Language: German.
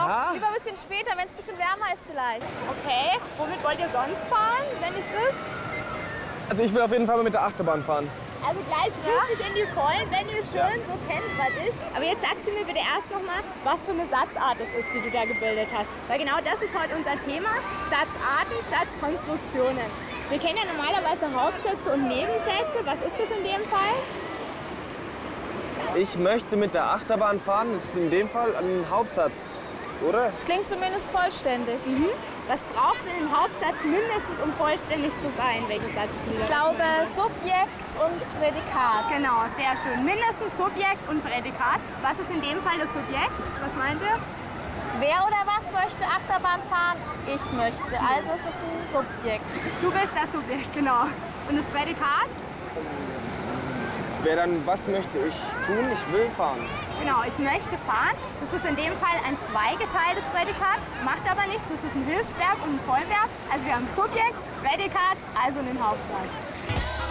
Ja. Lieber ein bisschen später, wenn es ein bisschen wärmer ist vielleicht. Okay, womit wollt ihr sonst fahren, wenn nicht das? Also ich will auf jeden Fall mal mit der Achterbahn fahren. Also gleich richtig in die Vollen, wenn ihr schön, so kennt man dich. Aber jetzt sagst du mir bitte erst noch mal, was für eine Satzart es ist, die du da gebildet hast. Weil genau das ist heute unser Thema, Satzarten, Satzkonstruktionen. Wir kennen ja normalerweise Hauptsätze und Nebensätze. Was ist das in dem Fall? Ich möchte mit der Achterbahn fahren, das ist in dem Fall ein Hauptsatz, oder? Das klingt zumindest vollständig. Was braucht denn ein Hauptsatz mindestens, um vollständig zu sein? Welche Satzglieder? Ich glaube Subjekt und Prädikat. Genau, sehr schön. Mindestens Subjekt und Prädikat. Was ist in dem Fall das Subjekt? Was meint ihr? Wer oder was möchte Achterbahn fahren? Ich möchte. Also es ist ein Subjekt. Du bist das Subjekt, genau. Und das Prädikat? Wer dann, was möchte ich tun? Ich will fahren. Genau, ich möchte fahren. Das ist in dem Fall ein zweigeteiltes Prädikat, macht aber nichts. Das ist ein Hilfsverb und ein Vollverb. Also wir haben Subjekt, Prädikat, also einen Hauptsatz.